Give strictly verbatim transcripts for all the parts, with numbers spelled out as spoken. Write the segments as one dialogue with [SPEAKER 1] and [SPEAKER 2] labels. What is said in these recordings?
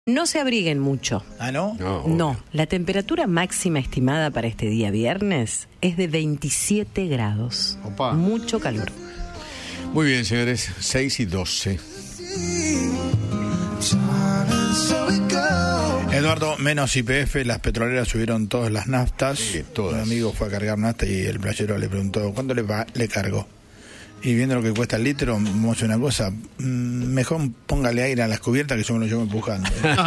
[SPEAKER 1] No se abriguen mucho.
[SPEAKER 2] ¿Ah, no?
[SPEAKER 3] No,
[SPEAKER 1] No, la temperatura máxima estimada para este día viernes es de veintisiete grados.
[SPEAKER 3] Opa.
[SPEAKER 1] Mucho calor.
[SPEAKER 3] Muy bien, señores, seis y doce.
[SPEAKER 2] Eduardo, menos Y P F, las petroleras subieron todas las naftas.
[SPEAKER 3] Sí, todas.
[SPEAKER 2] Un amigo fue a cargar nafta y el playero le preguntó, ¿cuánto le, va, le cargó? Y viendo lo que cuesta el litro, vamos a hacer una cosa, mmm, mejor póngale aire a las cubiertas que yo me lo llevo empujando.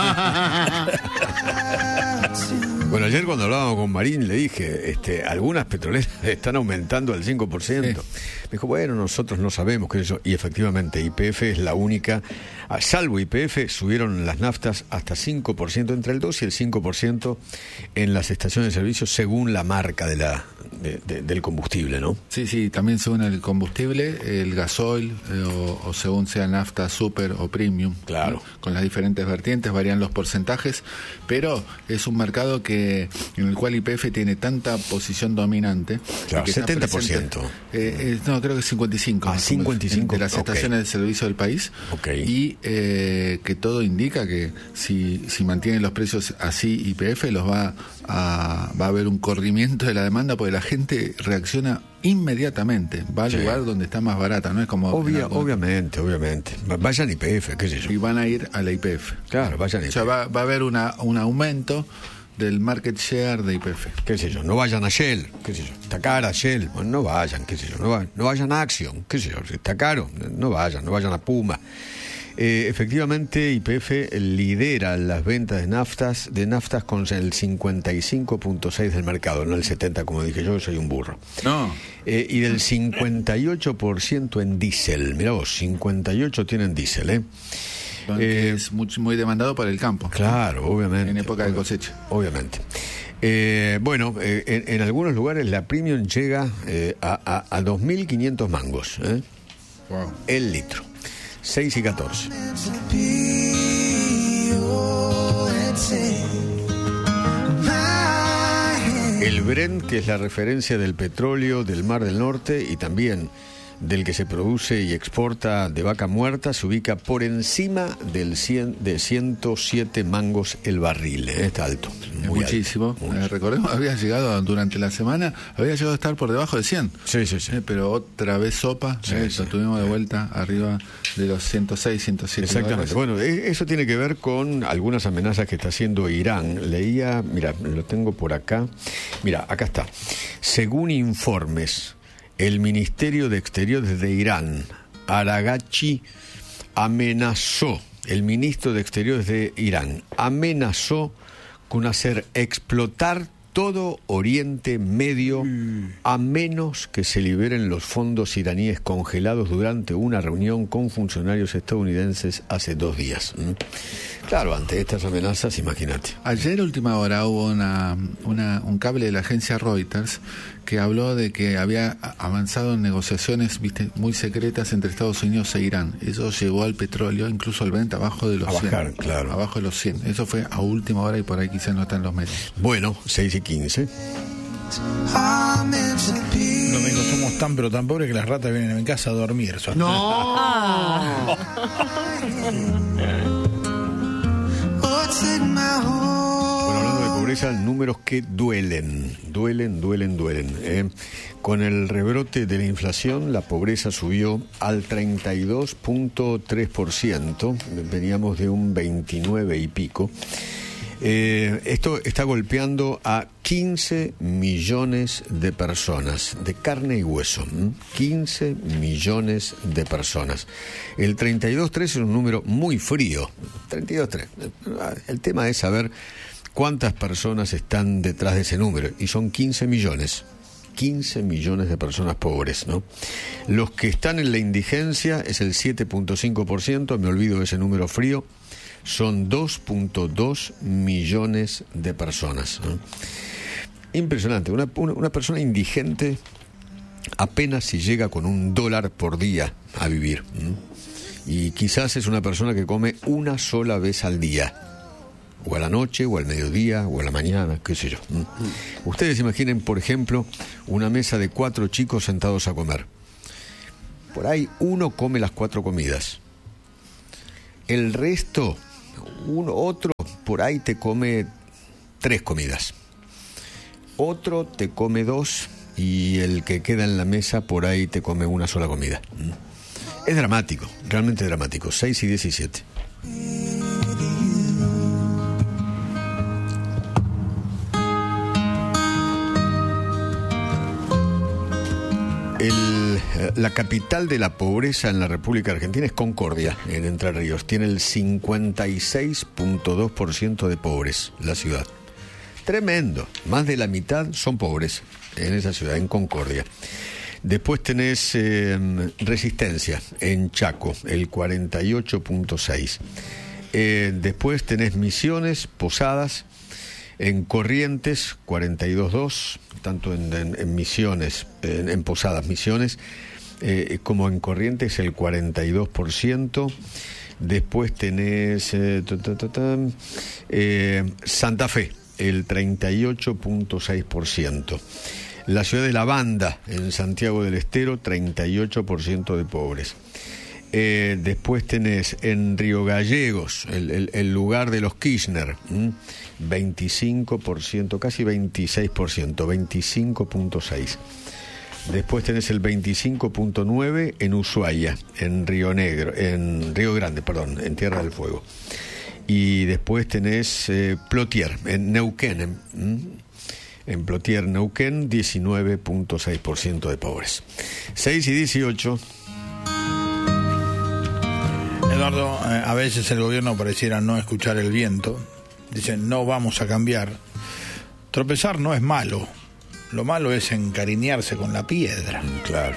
[SPEAKER 3] Bueno, ayer cuando hablábamos con Marín le dije, este, algunas petroleras están aumentando al cinco por ciento. Sí. Me dijo, bueno, nosotros no sabemos qué es eso. Y efectivamente, Y P F es la única, salvo Y P F, subieron las naftas hasta cinco por ciento, entre el dos y el cinco por ciento en las estaciones de servicio, según la marca de la de, de, del combustible, ¿no?
[SPEAKER 4] Sí, sí, también según el combustible, el gasoil, eh, o, o según sea nafta super o premium.
[SPEAKER 3] Claro.
[SPEAKER 4] ¿No? Con las diferentes vertientes varían los porcentajes, pero es un mercado que en el cual Y P F tiene tanta posición dominante.
[SPEAKER 3] Claro,
[SPEAKER 4] que
[SPEAKER 3] setenta por ciento.
[SPEAKER 4] Eh, eh, no, creo que cincuenta y cinco.
[SPEAKER 3] Ah, cincuenta y cinco.
[SPEAKER 4] De las estaciones
[SPEAKER 3] okay.
[SPEAKER 4] de servicio del país.
[SPEAKER 3] Okay.
[SPEAKER 4] Y eh, que todo indica que si, si mantienen los precios así Y P F, los va a, va a haber un corrimiento de la demanda porque la gente reacciona inmediatamente, va al sí. lugar donde está más barata, no es como...
[SPEAKER 3] Obvia, obviamente, obviamente. Vayan Y P F, qué sé yo.
[SPEAKER 4] Y van a ir a la Y P F.
[SPEAKER 3] Claro, vayan a Y P F.
[SPEAKER 4] O sea, va, va a haber una, un aumento del market share de Y P F.
[SPEAKER 3] Qué sé yo, no vayan a Shell, qué sé yo, está cara Shell, bueno, no vayan, qué sé yo, no, va, no vayan a Action, qué sé yo, está caro, no vayan, no vayan a Puma. Eh, efectivamente, Y P F lidera las ventas de naftas, de naftas con el cincuenta y cinco punto seis del mercado, no el setenta como dije yo, soy un burro.
[SPEAKER 4] No.
[SPEAKER 3] Eh, y del cincuenta y ocho por ciento en diésel, mirá vos, cincuenta y ocho tienen diésel, ¿eh?
[SPEAKER 4] Que eh, es muy, muy demandado para el campo.
[SPEAKER 3] Claro, obviamente.
[SPEAKER 4] En época de cosecha.
[SPEAKER 3] Obviamente. Eh, bueno, eh, en, en algunos lugares la premium llega eh, a, a, a dos mil quinientos mangos. ¿eh?
[SPEAKER 4] Wow.
[SPEAKER 3] El litro. seis y catorce. El Brent, que es la referencia del petróleo del Mar del Norte y también del que se produce y exporta de vaca muerta, se ubica por encima del cien, de ciento siete mangos el barril. ¿eh? Está alto. Muy
[SPEAKER 4] muchísimo.
[SPEAKER 3] Alto, muy
[SPEAKER 4] eh, recordemos, había llegado durante la semana, había llegado a estar por debajo de cien.
[SPEAKER 3] Sí, sí, sí.
[SPEAKER 4] Eh, pero otra vez sopa,
[SPEAKER 3] sí,
[SPEAKER 4] eh,
[SPEAKER 3] sí.
[SPEAKER 4] lo tuvimos de vuelta arriba de los ciento seis, ciento siete.
[SPEAKER 3] Exactamente.
[SPEAKER 4] dólares.
[SPEAKER 3] Bueno, eso tiene que ver con algunas amenazas que está haciendo Irán. Leía, mira, lo tengo por acá. Mira, acá está. Según informes, el Ministerio de Exteriores de Irán, Aragachi, amenazó, el ministro de Exteriores de Irán, amenazó con hacer explotar todo Oriente Medio a menos que se liberen los fondos iraníes congelados durante una reunión con funcionarios estadounidenses hace dos días. ¿Mm? Claro, ante estas amenazas, imagínate.
[SPEAKER 4] Ayer, última hora, hubo una, una, un cable de la agencia Reuters que habló de que había avanzado en negociaciones, viste, muy secretas entre Estados Unidos e Irán. Eso llevó al petróleo, incluso al Brent, abajo de los
[SPEAKER 3] a bajar,
[SPEAKER 4] cien.
[SPEAKER 3] Claro.
[SPEAKER 4] Abajo de los cien. Eso fue a última hora y por ahí quizás no están los medios.
[SPEAKER 3] Bueno, seis y quince.
[SPEAKER 2] No, me dijo, somos tan pero tan pobres que las ratas vienen a mi casa a dormir. ¿So?
[SPEAKER 1] ¡No! Ah.
[SPEAKER 3] Bueno, hablando de pobreza, números que duelen, duelen, duelen, duelen. ¿eh? Con el rebrote de la inflación, la pobreza subió al treinta y dos punto tres por ciento, veníamos de un veintinueve y pico. Eh, esto está golpeando a quince millones de personas, de carne y hueso. ¿eh? quince millones de personas. El treinta y dos punto tres es un número muy frío. treinta y dos punto tres. El tema es saber cuántas personas están detrás de ese número. Y son quince millones. quince millones de personas pobres, ¿no? Los que están en la indigencia es el siete punto cinco por ciento. Me olvido de ese número frío. Son dos punto dos millones de personas. ¿no? Impresionante. Una, una, una persona indigente apenas si llega con un dólar por día a vivir. ¿no? Y quizás es una persona que come una sola vez al día. O a la noche, o al mediodía, o a la mañana, qué sé yo. ¿no? Ustedes imaginen, por ejemplo, una mesa de cuatro chicos sentados a comer. Por ahí uno come las cuatro comidas. El resto uno, otro por ahí te come tres comidas. Otro te come dos y el que queda en la mesa por ahí te come una sola comida. Es dramático, realmente dramático. seis y diecisiete. El, la capital de la pobreza en la República Argentina es Concordia, en Entre Ríos. Tiene el cincuenta y seis punto dos por ciento de pobres, la ciudad. Tremendo. Más de la mitad son pobres en esa ciudad, en Concordia. Después tenés eh, Resistencia, en Chaco, el cuarenta y ocho punto seis. Eh, después tenés Misiones, Posadas, en Corrientes, cuarenta y dos punto dos, tanto en, en, en Misiones, en, en Posadas, Misiones, eh, como en Corrientes, el cuarenta y dos por ciento. Después tenés eh, ta, ta, ta, ta, eh, Santa Fe, el treinta y ocho punto seis por ciento. La ciudad de La Banda, en Santiago del Estero, treinta y ocho por ciento de pobres. Eh, después tenés en Río Gallegos, el, el, el lugar de los Kirchner, ¿m? veinticinco por ciento, casi veintiséis por ciento, veinticinco punto seis. Después tenés el veinticinco punto nueve en Ushuaia, en Río Negro, en Río Grande, perdón, en Tierra del Fuego. Y después tenés eh, Plotier, en Neuquén, en, en Plotier, Neuquén, diecinueve punto seis por ciento de pobres. seis y dieciocho.
[SPEAKER 2] Eduardo, eh, a veces el gobierno pareciera no escuchar el viento. Dicen, no vamos a cambiar. Tropezar no es malo. Lo malo es encariñarse con la piedra.
[SPEAKER 3] Claro.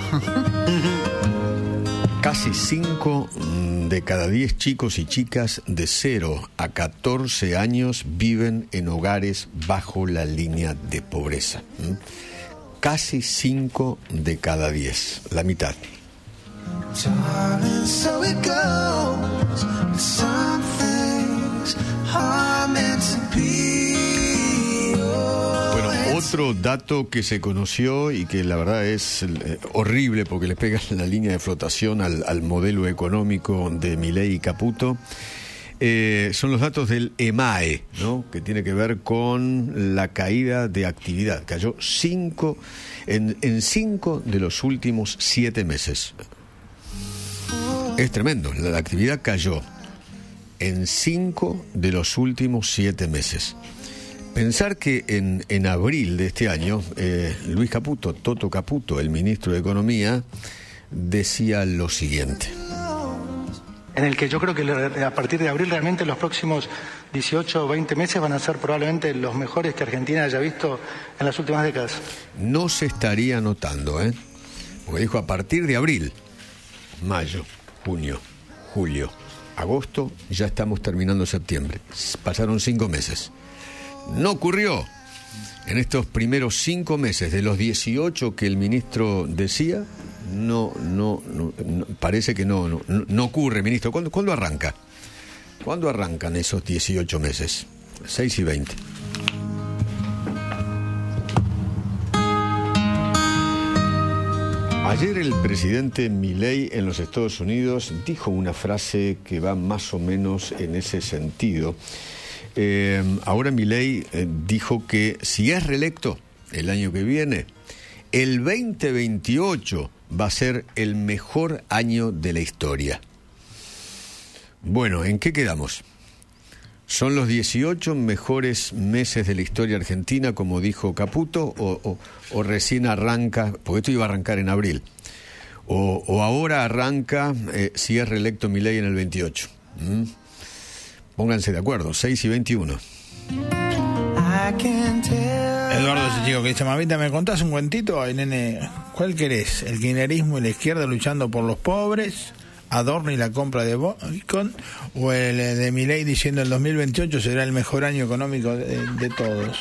[SPEAKER 3] Casi cinco de cada diez chicos y chicas de cero a catorce años viven en hogares bajo la línea de pobreza. ¿Mm? Casi cinco de cada diez, la mitad. Bueno, otro dato que se conoció y que la verdad es eh, horrible porque le pega la línea de flotación al, al modelo económico de Milei y Caputo, eh, son los datos del EMAE, ¿no? Que tiene que ver con la caída de actividad. Cayó cinco en, en cinco de los últimos siete meses. Es tremendo, la actividad cayó en cinco de los últimos siete meses. Pensar que en, en abril de este año, eh, Luis Caputo, Toto Caputo, el ministro de Economía, decía lo siguiente.
[SPEAKER 5] En el que yo creo que a partir de abril realmente los próximos dieciocho o veinte meses van a ser probablemente los mejores que Argentina haya visto en las últimas décadas.
[SPEAKER 3] No se estaría notando, ¿eh? Porque dijo a partir de abril, mayo, junio, julio, agosto, ya estamos terminando septiembre. Pasaron cinco meses. No ocurrió. En estos primeros cinco meses de los dieciocho que el ministro decía, no, no, no, no parece que no, no, no ocurre, ministro. ¿Cuándo, ¿Cuándo arranca? ¿Cuándo arrancan esos dieciocho meses? seis y veinte. Ayer el presidente Milei en los Estados Unidos dijo una frase que va más o menos en ese sentido. Eh, ahora Milei eh, dijo que si es reelecto el año que viene, el veinte veintiocho va a ser el mejor año de la historia. Bueno, ¿en qué quedamos? ¿Son los dieciocho mejores meses de la historia argentina, como dijo Caputo, o, o, o recién arranca, porque esto iba a arrancar en abril, o, o ahora arranca eh, si es reelecto Milei en el veintiocho? ¿Mm? Pónganse de acuerdo, seis y veintiuno.
[SPEAKER 2] Eduardo, ese chico que dice, mamita, ¿me contás un cuentito? Ay, nene, ¿cuál querés? ¿El kirchnerismo y la izquierda luchando por los pobres? ¿Adorno y la compra de Bitcoin? ¿O el de Milei diciendo el dos mil veintiocho será el mejor año económico de, de todos?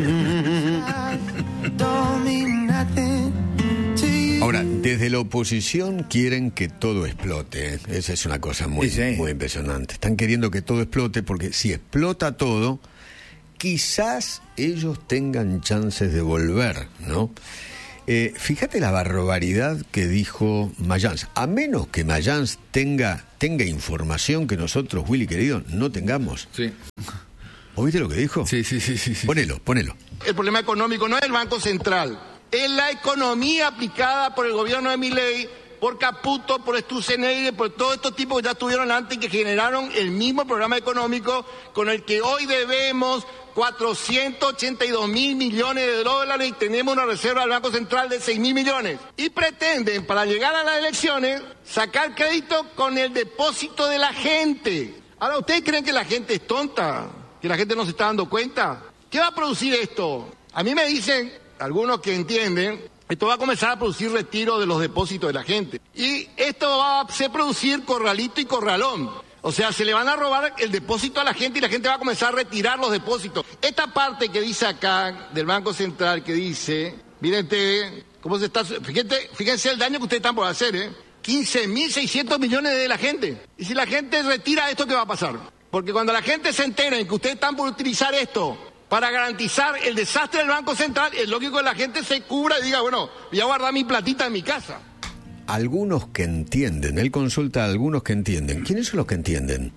[SPEAKER 3] Ahora, desde la oposición quieren que todo explote, ¿eh? Esa es una cosa muy, sí, sí. muy impresionante. Están queriendo que todo explote porque si explota todo, quizás ellos tengan chances de volver, ¿no? Eh, fíjate la barbaridad que dijo Mayans. A menos que Mayans tenga, tenga información que nosotros, Willy querido, no tengamos.
[SPEAKER 4] Sí.
[SPEAKER 3] ¿Oíste lo que dijo?
[SPEAKER 4] Sí, sí, sí, sí, sí.
[SPEAKER 3] Ponelo, ponelo.
[SPEAKER 6] El problema económico no es el Banco Central, es la economía aplicada por el gobierno de Milei, por Caputo, por Sturzenegger, por todos estos tipos que ya estuvieron antes y que generaron el mismo programa económico con el que hoy debemos cuatrocientos ochenta y dos mil millones de dólares y tenemos una reserva del Banco Central de seis mil millones. Y pretenden, para llegar a las elecciones, sacar crédito con el depósito de la gente. Ahora, ¿ustedes creen que la gente es tonta? ¿Que la gente no se está dando cuenta? ¿Qué va a producir esto? A mí me dicen, algunos que entienden, esto va a comenzar a producir retiro de los depósitos de la gente. Y esto va a hacer producir corralito y corralón. O sea, se le van a robar el depósito a la gente y la gente va a comenzar a retirar los depósitos. Esta parte que dice acá del Banco Central que dice, miren ustedes, cómo se está, fíjense, fíjense el daño que ustedes están por hacer, ¿eh? quince mil seiscientos millones de la gente. Y si la gente retira esto, ¿qué va a pasar? Porque cuando la gente se entere que ustedes están por utilizar esto para garantizar el desastre del Banco Central, es lógico que la gente se cubra y diga, bueno, voy a guardar mi platita en mi casa.
[SPEAKER 3] Algunos que entienden, él consulta a algunos que entienden. ¿Quiénes son los que entienden?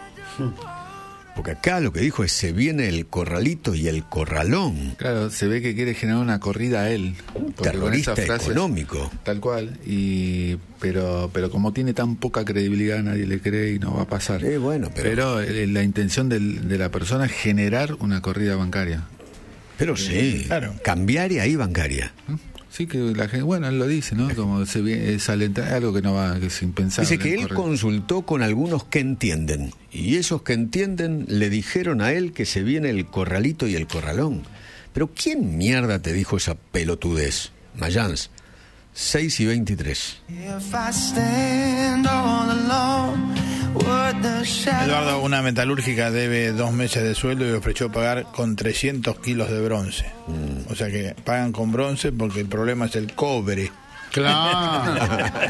[SPEAKER 3] Porque acá lo que dijo es, se viene el corralito y el corralón.
[SPEAKER 4] Claro, se ve que quiere generar una corrida a él.
[SPEAKER 3] Un terrorista económico.
[SPEAKER 4] Tal cual, y pero pero como tiene tan poca credibilidad, nadie le cree y no va a pasar.
[SPEAKER 3] Eh, bueno, pero...
[SPEAKER 4] pero eh, la intención del, de la persona es generar una corrida bancaria.
[SPEAKER 3] Pero sí,
[SPEAKER 2] claro.
[SPEAKER 3] Cambiaria y bancaria.
[SPEAKER 4] Sí, que la gente, bueno, él lo dice, ¿no? Como se ve, es alentar, algo que no va, que es impensable.
[SPEAKER 3] Dice que él consultó con algunos que entienden, y esos que entienden le dijeron a él que se viene el corralito y el corralón. Pero ¿quién mierda te dijo esa pelotudez? Mayans, seis y veintitrés.
[SPEAKER 2] Eduardo, una metalúrgica debe dos meses de sueldo y ofreció pagar con trescientos kilos de bronce. Mm. O sea que pagan con bronce porque el problema es el cobre.
[SPEAKER 4] Claro.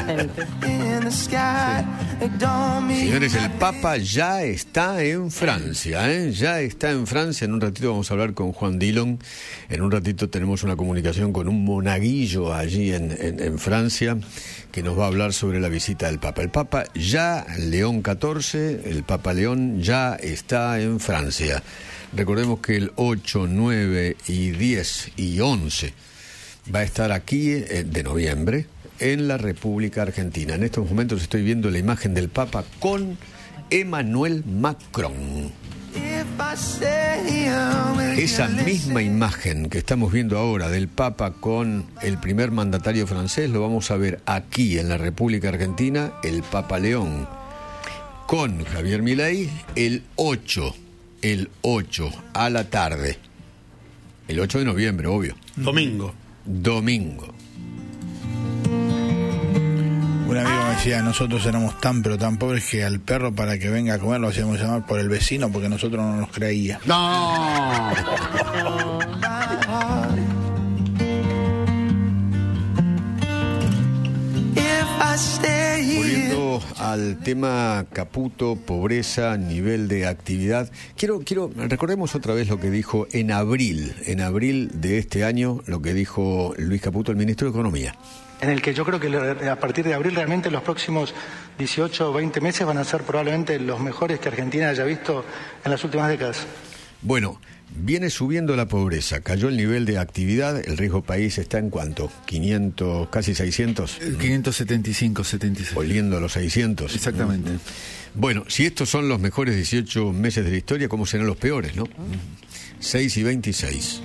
[SPEAKER 3] Señores, el Papa ya está en Francia, ¿eh? Ya está en Francia. En un ratito vamos a hablar con Juan Dillon. En un ratito tenemos una comunicación con un monaguillo allí en, en, en Francia que nos va a hablar sobre la visita del Papa. El Papa ya, León catorce, el Papa León ya está en Francia. Recordemos que el ocho, nueve y diez y once va a estar aquí eh, de noviembre en la República Argentina. En estos momentos estoy viendo la imagen del Papa con Emmanuel Macron. Esa misma imagen que estamos viendo ahora del Papa con el primer mandatario francés lo vamos a ver aquí en la República Argentina, el Papa León con Javier Milei el ocho, el ocho a la tarde. El ocho de noviembre, obvio.
[SPEAKER 7] Domingo.
[SPEAKER 3] Domingo.
[SPEAKER 2] Un amigo me decía, nosotros éramos tan pero tan pobres que al perro para que venga a comer lo hacíamos llamar por el vecino porque nosotros no nos creía.
[SPEAKER 7] No.
[SPEAKER 3] Volviendo al tema Caputo, pobreza, nivel de actividad, quiero, quiero, recordemos otra vez lo que dijo en abril, en abril de este año, lo que dijo Luis Caputo, el ministro de Economía.
[SPEAKER 5] En el que yo creo que a partir de abril realmente los próximos dieciocho o veinte meses van a ser probablemente los mejores que Argentina haya visto en las últimas décadas.
[SPEAKER 3] Bueno, viene subiendo la pobreza, cayó el nivel de actividad, el riesgo país está en ¿cuánto? quinientos, casi seiscientos.
[SPEAKER 4] quinientos setenta y cinco, setenta y seis.
[SPEAKER 3] Oliendo a los seiscientos.
[SPEAKER 4] Exactamente.
[SPEAKER 3] Bueno, si estos son los mejores dieciocho meses de la historia, ¿cómo serán los peores, no? seis y veintiséis.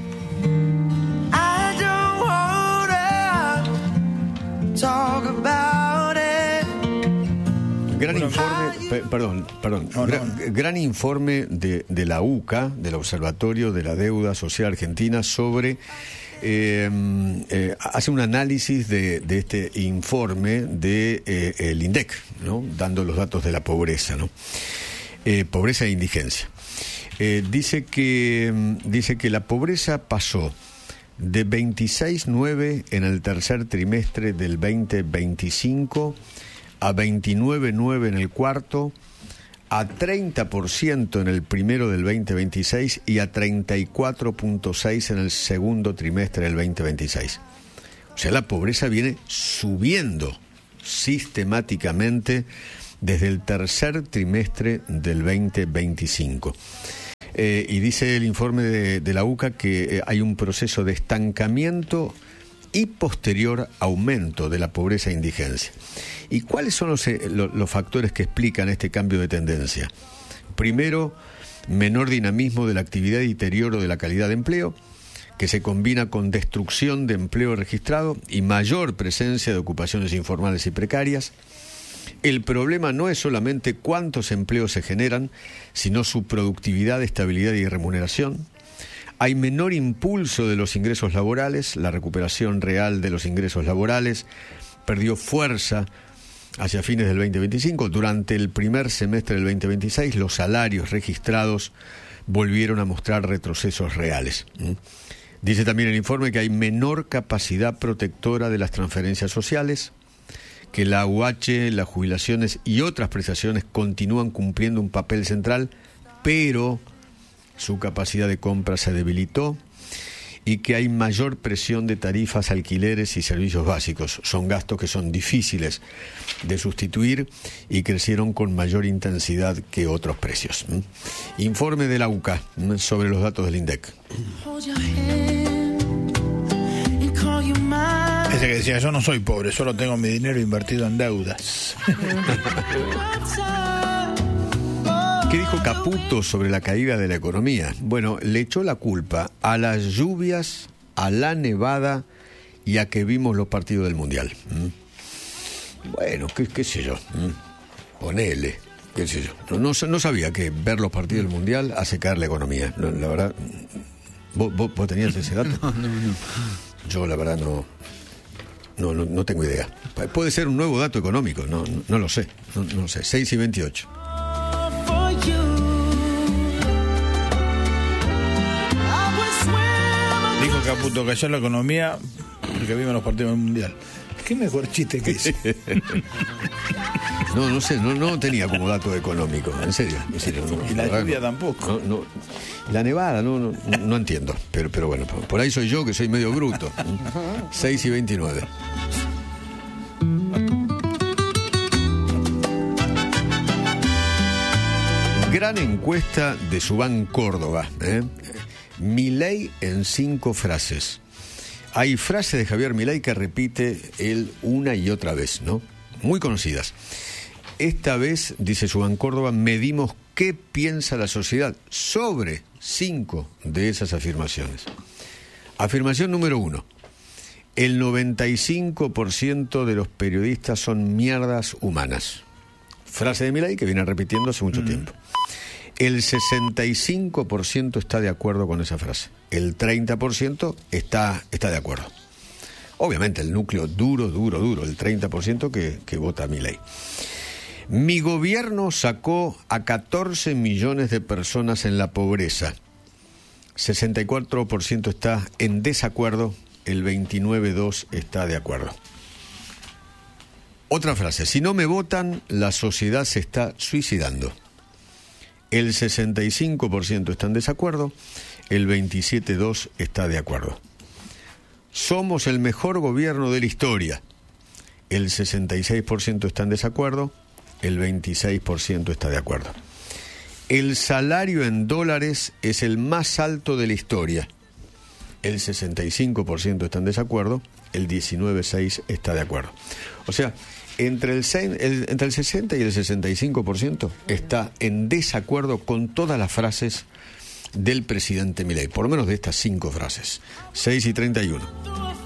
[SPEAKER 3] Gran informe, pe, perdón, perdón,
[SPEAKER 2] no,
[SPEAKER 3] gran,
[SPEAKER 2] no.
[SPEAKER 3] gran informe de, de la U C A, del Observatorio de la Deuda Social Argentina, sobre, eh, eh, hace un análisis de, de este informe de eh, el INDEC, ¿no? Dando los datos de la pobreza, ¿no? Eh, pobreza e indigencia. Eh, dice que dice que la pobreza pasó de veintiséis coma nueve en el tercer trimestre del veinte veinticinco a veintinueve coma nueve en el cuarto, a treinta por ciento en el primero del veinte veintiséis y a treinta y cuatro coma seis en el segundo trimestre del veinte veintiséis. O sea, la pobreza viene subiendo sistemáticamente desde el tercer trimestre del veinte veinticinco. Eh, y dice el informe de, de la U C A que eh, hay un proceso de estancamiento y posterior aumento de la pobreza e indigencia. ¿Y cuáles son los, eh, los, los factores que explican este cambio de tendencia? Primero, menor dinamismo de la actividad y deterioro de la calidad de empleo, que se combina con destrucción de empleo registrado y mayor presencia de ocupaciones informales y precarias. El problema no es solamente cuántos empleos se generan, sino su productividad, estabilidad y remuneración. Hay menor impulso de los ingresos laborales, la recuperación real de los ingresos laborales perdió fuerza hacia fines del veinte veinticinco. Durante el primer semestre del veinte veintiséis, los salarios registrados volvieron a mostrar retrocesos reales. Dice también el informe que hay menor capacidad protectora de las transferencias sociales, que la U H, las jubilaciones y otras prestaciones continúan cumpliendo un papel central, pero su capacidad de compra se debilitó, y que hay mayor presión de tarifas, alquileres y servicios básicos. Son gastos que son difíciles de sustituir y crecieron con mayor intensidad que otros precios. Informe de la U C A sobre los datos del INDEC.
[SPEAKER 2] Ese que decía, yo no soy pobre, solo tengo mi dinero invertido en deudas.
[SPEAKER 3] ¿Qué dijo Caputo sobre la caída de la economía? Bueno, le echó la culpa a las lluvias, a la nevada y a que vimos los partidos del Mundial. ¿Mm? Bueno, qué, qué sé yo. ¿Mm? Ponele, qué sé yo. No, no, no sabía que ver los partidos del Mundial hace caer la economía. No, la verdad, ¿vos, vos, vos tenías ese dato?
[SPEAKER 4] No, no, no.
[SPEAKER 3] Yo la verdad no, no, no, no tengo idea. Puede ser un nuevo dato económico, no, no, no lo sé. No, no lo sé. seis y veintiocho.
[SPEAKER 2] Dijo Caputo que ayer la economía, porque vimos los partidos del Mundial. ¿Qué mejor chiste que ese?
[SPEAKER 3] No, no sé, no, no tenía como dato económico, en serio. En serio no,
[SPEAKER 2] y la
[SPEAKER 3] no,
[SPEAKER 2] lluvia
[SPEAKER 3] no,
[SPEAKER 2] tampoco.
[SPEAKER 3] No, no, la nevada, no, no, no entiendo. Pero, pero bueno, por ahí soy yo que soy medio bruto. seis y veintinueve. Gran encuesta de Subán Córdoba. ¿eh? Milei en cinco frases. Hay frases de Javier Milei que repite él una y otra vez, ¿no? Muy conocidas. Esta vez, dice Subán Córdoba, medimos qué piensa la sociedad sobre cinco de esas afirmaciones. Afirmación número uno. El noventa y cinco por ciento de los periodistas son mierdas humanas. Frase de Milei que viene repitiendo hace mucho mm. tiempo. El sesenta y cinco por ciento está de acuerdo con esa frase. El treinta por ciento está, está de acuerdo. Obviamente el núcleo duro, duro, duro, el treinta por ciento que, que vota a Milei. Mi gobierno sacó a catorce millones de personas en la pobreza. sesenta y cuatro por ciento está en desacuerdo, el veintinueve punto dos por ciento está de acuerdo. Otra frase, si no me votan, la sociedad se está suicidando. El sesenta y cinco por ciento está en desacuerdo, el veintisiete punto dos por ciento está de acuerdo. Somos el mejor gobierno de la historia. El sesenta y seis por ciento está en desacuerdo, el veintiséis por ciento está de acuerdo. El salario en dólares es el más alto de la historia. El sesenta y cinco por ciento está en desacuerdo, el diecinueve punto seis por ciento está de acuerdo. O sea, entre el, el, entre el sesenta y el sesenta y cinco por ciento está en desacuerdo con todas las frases del presidente Milei, por lo menos de estas cinco frases. seis y treinta y uno.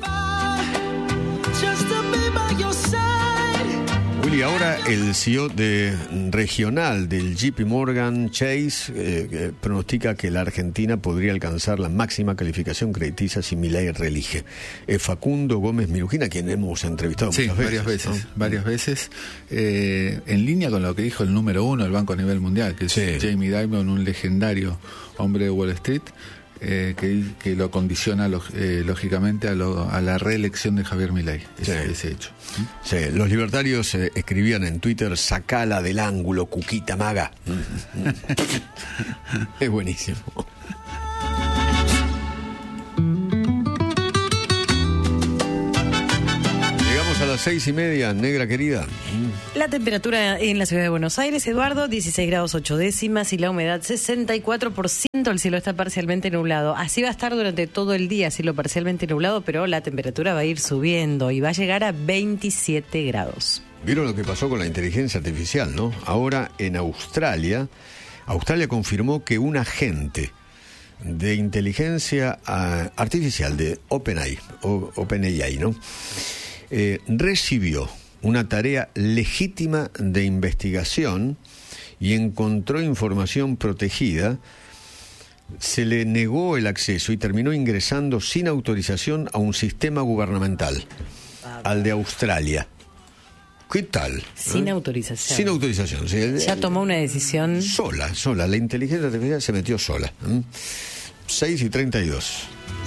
[SPEAKER 3] Willy, ahora el C E O de regional del J P Morgan Chase eh, eh, pronostica que la Argentina podría alcanzar la máxima calificación crediticia si Milei reelige. Eh, Facundo Gómez Mirujina, a quien hemos entrevistado
[SPEAKER 4] sí,
[SPEAKER 3] muchas
[SPEAKER 4] varias
[SPEAKER 3] veces.
[SPEAKER 4] veces,
[SPEAKER 3] ¿no?
[SPEAKER 4] varias veces, eh, en línea con lo que dijo el número uno del banco a nivel mundial, que es sí. Jamie Dimon, un legendario hombre de Wall Street, eh, que, que lo condiciona eh, lógicamente a, lo, a la reelección de Javier Milei, ese, sí. ese hecho.
[SPEAKER 3] Sí, los libertarios eh, escribían en Twitter, sacala del ángulo, Cuquita Maga. Es buenísimo. las seis y media, negra querida.
[SPEAKER 1] La temperatura en la ciudad de Buenos Aires, Eduardo, dieciséis grados ocho décimas y la humedad sesenta y cuatro por ciento. El cielo está parcialmente nublado. Así va a estar durante todo el día, cielo parcialmente nublado, pero la temperatura va a ir subiendo y va a llegar a veintisiete grados.
[SPEAKER 3] ¿Vieron lo que pasó con la inteligencia artificial, no? Ahora en Australia, Australia confirmó que un agente de inteligencia uh, artificial de OpenAI, o, OpenAI, ¿no? Eh, recibió una tarea legítima de investigación y encontró información protegida. Se le negó el acceso y terminó ingresando sin autorización a un sistema gubernamental, al de Australia. ¿Qué tal?
[SPEAKER 1] Sin
[SPEAKER 3] ¿Eh?
[SPEAKER 1] autorización.
[SPEAKER 3] Sin autorización. Sí.
[SPEAKER 1] Ya tomó una decisión.
[SPEAKER 3] Sola, sola. La inteligencia artificial se metió sola. ¿eh? seis y treinta y dos.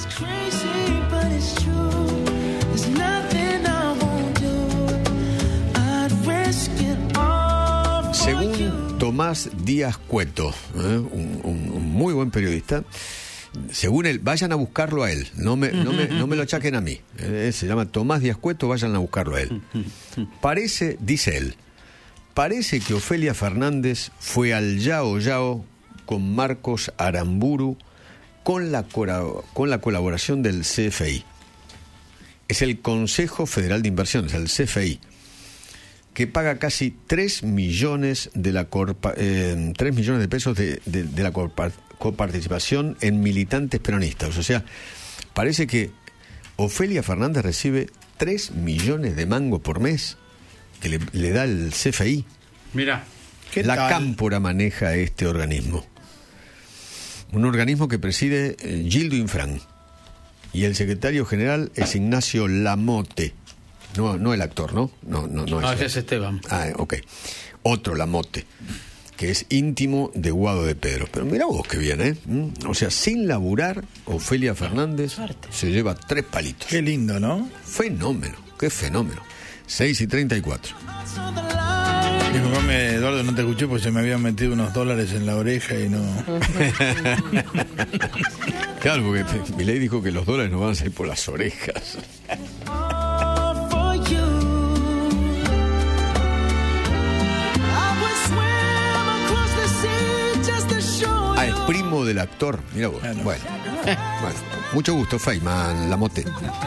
[SPEAKER 3] Según Tomás Díaz Cueto, ¿eh? un, un, un muy buen periodista, según él, vayan a buscarlo a él, no me, no me, no me lo achaquen a mí. Eh, se llama Tomás Díaz Cueto, vayan a buscarlo a él. Parece, dice él, parece que Ofelia Fernández fue al Yao Yao con Marcos Aramburu con la, con la colaboración del C F I. Es el Consejo Federal de Inversiones, el C F I, que paga casi tres millones de la corpa, eh, tres millones de pesos de, de, de la corpa, coparticipación en militantes peronistas. O sea, parece que Ofelia Fernández recibe tres millones de mangos por mes que le, le da el C F I.
[SPEAKER 7] Mira,
[SPEAKER 3] la tal? Cámpora maneja este organismo. Un organismo que preside eh, Gildo Infran. Y el secretario general es Ignacio Lamote. No, no el actor, ¿no? No, no, no,
[SPEAKER 7] no
[SPEAKER 3] es,
[SPEAKER 7] es Esteban.
[SPEAKER 3] Ah, ok. Otro Lamote, que es íntimo de Guado de Pedro. Pero mira vos qué bien, ¿eh? ¿Mm? O sea, sin laburar, Ofelia Fernández se lleva tres palitos.
[SPEAKER 2] Qué lindo, ¿no?
[SPEAKER 3] Fenómeno, qué fenómeno. seis y treinta y cuatro.
[SPEAKER 2] Disculpame, Eduardo, no te escuché porque se me habían metido unos dólares en la oreja y no...
[SPEAKER 3] Claro, porque Milei dijo que los dólares no van a salir por las orejas. Ah, es primo del actor. Mira vos. Bueno, bueno, bueno. Mucho gusto, Feynman Lamote.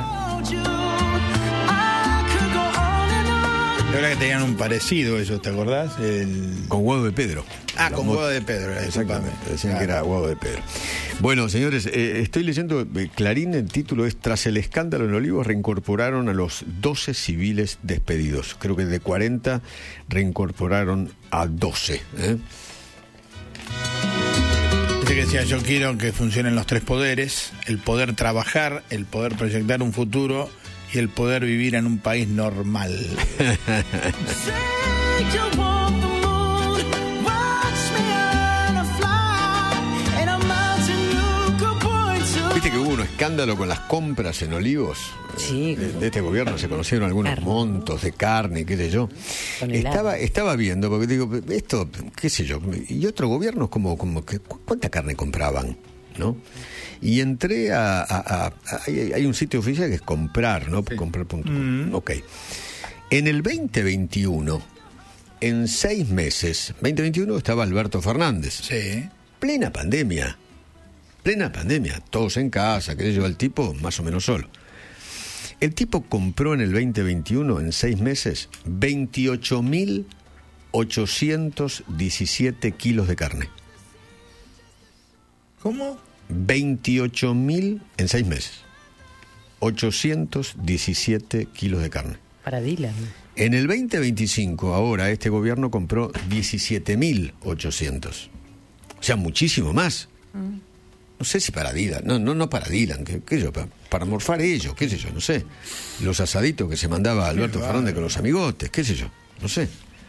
[SPEAKER 2] La verdad que tenían un parecido ellos, ¿te acordás? El...
[SPEAKER 3] Con Guado de Pedro.
[SPEAKER 2] Ah, con Guado de Pedro.
[SPEAKER 3] Exactamente, decían claro. que era Guado de Pedro. Bueno, señores, eh, estoy leyendo eh, Clarín, el título es: tras el escándalo en Olivos, reincorporaron a los doce civiles despedidos. Creo que de cuarenta reincorporaron a doce. ¿eh?
[SPEAKER 2] Dice que decía, yo quiero que funcionen los tres poderes: el poder trabajar, el poder proyectar un futuro y el poder vivir en un país normal.
[SPEAKER 3] Viste que hubo un escándalo con las compras en Olivos.
[SPEAKER 1] Sí.
[SPEAKER 3] De, de este gobierno se conocieron algunos carne. montos de carne, qué sé yo. Estaba, estaba viendo, porque digo, esto, qué sé yo, y otros gobiernos como, como que, ¿cuánta carne compraban? ¿No? Y entré a, a, a, a hay, hay un sitio oficial que es comprar, ¿no? Sí. Comprar punto com. Mm. Ok. En el veinte veintiuno, en seis meses, veinte veintiuno estaba Alberto Fernández.
[SPEAKER 2] Sí.
[SPEAKER 3] Plena pandemia. Plena pandemia. Todos en casa, qué sé yo, el tipo más o menos solo. El tipo compró en el veinte veintiuno, en seis meses, veintiocho mil ochocientos diecisiete kilos de carne.
[SPEAKER 2] ¿Cómo?
[SPEAKER 3] veintiocho mil en seis meses. ochocientos diecisiete kilos de carne.
[SPEAKER 1] Para Dylan.
[SPEAKER 3] En el veinte veinticinco, ahora, este gobierno compró diecisiete mil ochocientos. O sea, muchísimo más. Mm. No sé si para Dylan, no, no, no para Dylan, qué, qué yo, para, para morfar ellos, qué sé yo, no sé. Los asaditos que se mandaba Alberto Fernández con los amigotes, qué sé yo, no sé.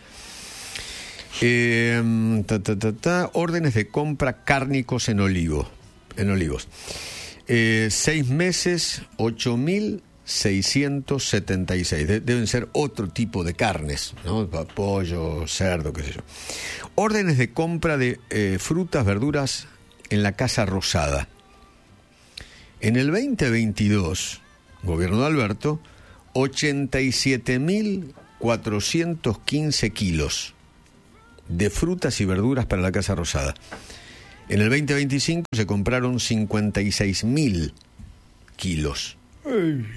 [SPEAKER 3] Eh, ta, ta, ta, ta, órdenes de compra cárnicos en Olivo, en Olivos. Eh, seis meses, ocho mil seiscientos setenta y seis. De, deben ser otro tipo de carnes, ¿no? Pollo, cerdo, qué sé yo. Órdenes de compra de eh, frutas, verduras en la Casa Rosada. En el veinte veintidós, gobierno de Alberto, ochenta y siete mil cuatrocientos quince kilos de frutas y verduras para la Casa Rosada. En el veinte veinticinco se compraron cincuenta y seis mil kilos. Ay.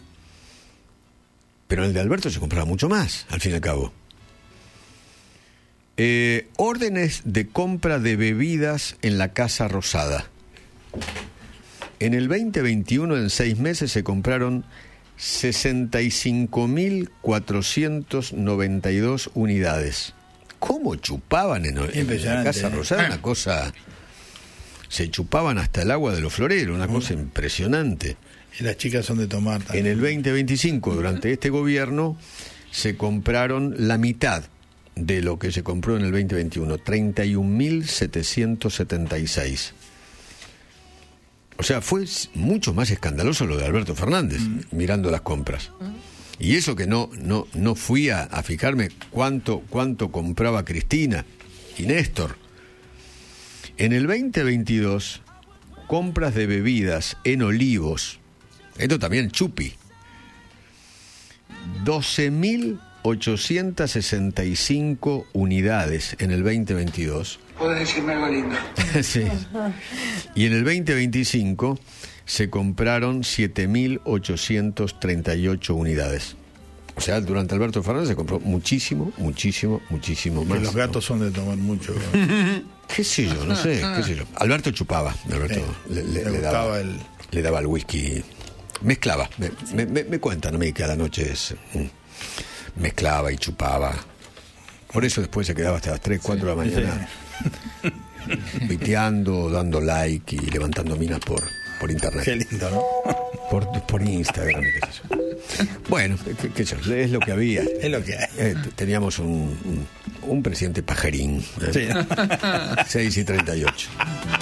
[SPEAKER 3] Pero en el de Alberto se compraba mucho más, al fin y al cabo. Eh, órdenes de compra de bebidas en la Casa Rosada. En el veinte veintiuno, en seis meses, se compraron sesenta y cinco mil cuatrocientas noventa y dos unidades. ¿Cómo chupaban en, en la Casa Rosada? Una cosa... Se chupaban hasta el agua de los floreros, una cosa impresionante.
[SPEAKER 2] Y las chicas son de tomar también.
[SPEAKER 3] En el veinte veinticinco, durante este gobierno, se compraron la mitad de lo que se compró en el veinte veintiuno, treinta y un mil setecientos setenta y seis. O sea, fue mucho más escandaloso lo de Alberto Fernández, mm. mirando las compras. Mm. Y eso que no, no, no fui a, a fijarme cuánto, cuánto compraba Cristina y Néstor. En el veinte veintidós, compras de bebidas en Olivos, esto también chupi, doce mil ochocientas sesenta y cinco unidades en el veinte veintidós.
[SPEAKER 5] ¿Puedes decirme algo lindo?
[SPEAKER 3] Sí. Y en el veinte veinticinco se compraron siete mil ochocientas treinta y ocho unidades. O sea, durante Alberto Fernández se compró muchísimo, muchísimo, muchísimo más.
[SPEAKER 2] Que los gatos son de tomar mucho.
[SPEAKER 3] ¿Qué sé yo? No sé, qué sé yo. Alberto chupaba. Alberto
[SPEAKER 2] sí,
[SPEAKER 3] le, le,
[SPEAKER 2] le,
[SPEAKER 3] le, daba,
[SPEAKER 2] el...
[SPEAKER 3] le daba el whisky. Mezclaba. Me, me, me cuentan a mí que a la noche es, mm, mezclaba y chupaba. Por eso después se quedaba hasta las tres, cuatro sí, de la mañana sí. Piteando, dando like y levantando minas por, por internet.
[SPEAKER 2] Qué lindo, ¿no?
[SPEAKER 3] Por, por Instagram, qué sé yo. Bueno, qué, qué sé yo, es lo que había.
[SPEAKER 2] Es lo que hay.
[SPEAKER 3] Eh, teníamos un, un, un presidente pajarín. ¿eh? Sí. seis y treinta y ocho.